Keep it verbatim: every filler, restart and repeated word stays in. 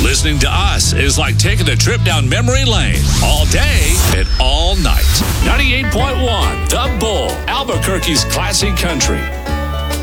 Listening to us is like taking a trip down memory lane. All day and all night. ninety-eight point one, The Bull, Albuquerque's classic country.